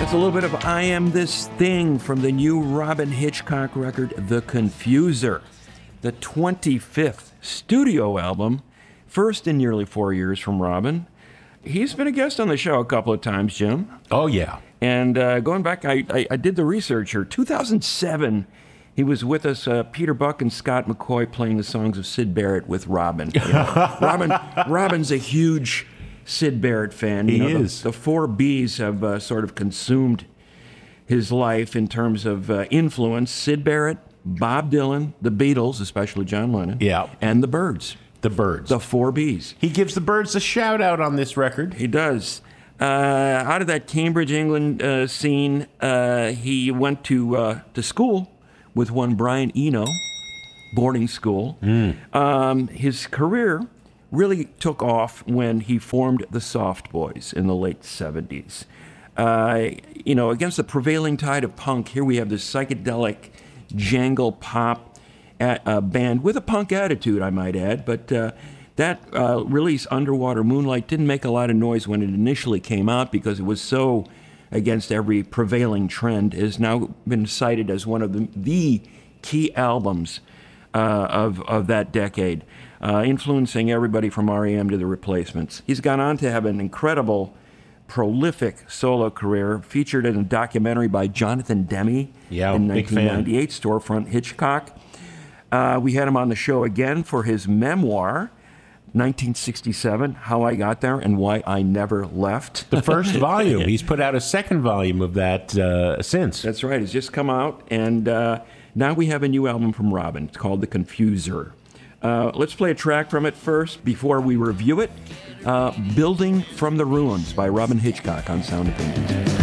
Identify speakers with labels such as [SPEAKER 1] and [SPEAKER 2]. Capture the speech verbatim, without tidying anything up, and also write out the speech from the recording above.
[SPEAKER 1] It's a little bit of I Am This Thing from the new Robyn Hitchcock record, The Confuser, the twenty-fifth studio album, first in nearly four years from Robyn. He's been a guest on the show a couple of times, Jim.
[SPEAKER 2] Oh, yeah.
[SPEAKER 1] And uh, going back, I, I, I did the research here. two thousand seven, he was with us, uh, Peter Buck and Scott McCoy, playing the songs of Syd Barrett with Robyn. You know, Robyn Robyn's a huge Syd Barrett fan. You
[SPEAKER 2] he
[SPEAKER 1] know,
[SPEAKER 2] is.
[SPEAKER 1] The, the four Bs have uh, sort of consumed his life in terms of uh, influence. Syd Barrett, Bob Dylan, the Beatles, especially John Lennon,
[SPEAKER 2] Yeah.
[SPEAKER 1] and the Byrds.
[SPEAKER 2] The Byrds.
[SPEAKER 1] The four Bs.
[SPEAKER 2] He gives the Byrds a shout out on this record.
[SPEAKER 1] He does. Uh, out of that Cambridge, England uh, scene, uh, he went to uh, to school with one Brian Eno, boarding school.
[SPEAKER 2] Mm.
[SPEAKER 1] Um, his career really took off when he formed the Soft Boys in the late seventies. Uh, you know, against the prevailing tide of punk, here we have this psychedelic jangle pop at, uh, band with a punk attitude, I might add. But uh, that uh, release, Underwater Moonlight, didn't make a lot of noise when it initially came out because it was so against every prevailing trend. It has now been cited as one of the, the key albums uh, of, of that decade, uh, influencing everybody from R E M to the Replacements. He's gone on to have an incredible, prolific solo career, featured in a documentary by Jonathan Demme
[SPEAKER 2] Yeah,
[SPEAKER 1] in
[SPEAKER 2] big
[SPEAKER 1] nineteen ninety-eight, Storefront Hitchcock. Uh, we had him on the show again for his memoir, nineteen sixty-seven, How I Got There and Why I Never Left.
[SPEAKER 2] The first volume. He's put out a second volume of that uh, since.
[SPEAKER 1] That's right. It's just come out, and uh, now we have a new album from Robyn. It's called The Confuser. Uh, let's play a track from it first before we review it. Uh, Building from the Ruins by Robyn Hitchcock on Sound Opinions.